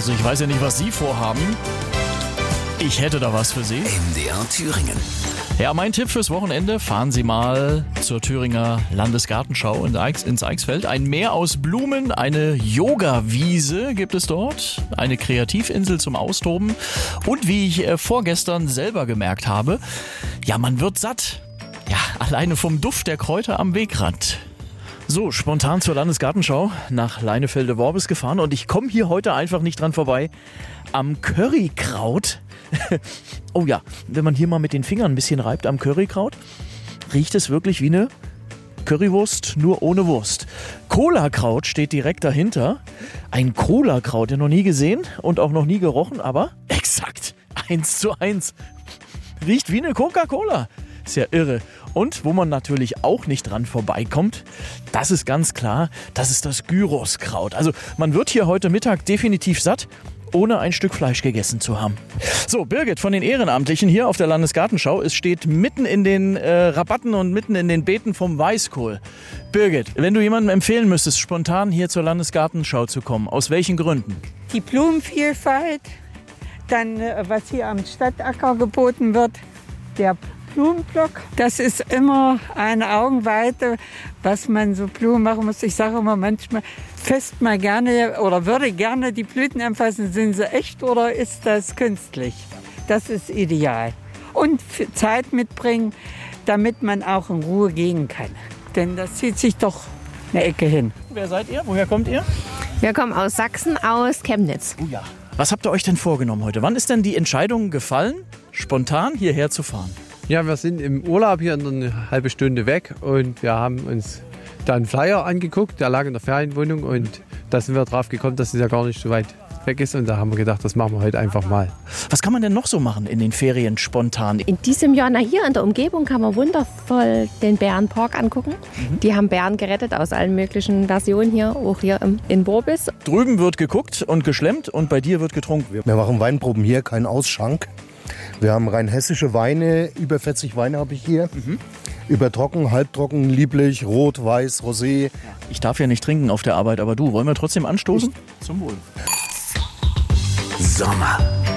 Also ich weiß ja nicht, was Sie vorhaben. Ich hätte da was für Sie. MDR Thüringen. Ja, mein Tipp fürs Wochenende: fahren Sie mal zur Thüringer Landesgartenschau ins Eichsfeld. Ein Meer aus Blumen, eine Yoga-Wiese gibt es dort, eine Kreativinsel zum Austoben und wie ich vorgestern selber gemerkt habe, ja, man wird satt. Ja, alleine vom Duft der Kräuter am Wegrand. So, spontan zur Landesgartenschau nach Leinefelde-Worbis gefahren und ich komme hier heute einfach nicht dran vorbei am Currykraut. Oh ja, wenn man hier mal mit den Fingern ein bisschen reibt am Currykraut, riecht es wirklich wie eine Currywurst, nur ohne Wurst. Cola-Kraut steht direkt dahinter. Ein Cola-Kraut, ja noch nie gesehen und auch noch nie gerochen, aber exakt 1:1. Riecht wie eine Coca-Cola. Ist ja irre. Und wo man natürlich auch nicht dran vorbeikommt, das ist ganz klar, das ist das Gyroskraut. Also man wird hier heute Mittag definitiv satt, ohne ein Stück Fleisch gegessen zu haben. So, Birgit von den Ehrenamtlichen hier auf der Landesgartenschau. Es steht mitten in den Rabatten und mitten in den Beeten vom Weißkohl. Birgit, wenn du jemandem empfehlen müsstest, spontan hier zur Landesgartenschau zu kommen, aus welchen Gründen? Die Blumenvielfalt, dann was hier am Stadtacker geboten wird, der Blumenblock. Das ist immer eine Augenweite, was man so Blumen machen muss. Ich sage immer manchmal, fest mal gerne oder würde gerne die Blüten anfassen. Sind sie echt oder ist das künstlich? Das ist ideal. Und Zeit mitbringen, damit man auch in Ruhe gehen kann. Denn das zieht sich doch eine Ecke hin. Wer seid ihr? Woher kommt ihr? Wir kommen aus Sachsen, aus Chemnitz. Oh ja. Was habt ihr euch denn vorgenommen heute? Wann ist denn die Entscheidung gefallen, spontan hierher zu fahren? Ja, wir sind im Urlaub hier eine halbe Stunde weg und wir haben uns da einen Flyer angeguckt, der lag in der Ferienwohnung und da sind wir drauf gekommen, dass es ja gar nicht so weit weg ist und da haben wir gedacht, das machen wir heute einfach mal. Was kann man denn noch so machen in den Ferien spontan? In diesem Jahr, hier in der Umgebung, kann man wundervoll den Bärenpark angucken. Die haben Bären gerettet aus allen möglichen Versionen hier, auch hier in Worbis. Drüben wird geguckt und geschlemmt und bei dir wird getrunken. Wir machen Weinproben hier, keinen Ausschank. Wir haben rein hessische Weine, über 40 Weine habe ich hier. Über trocken, halbtrocken, lieblich, rot, weiß, rosé. Ich darf ja nicht trinken auf der Arbeit, aber du, wollen wir trotzdem anstoßen? Zum Wohl. Sommer.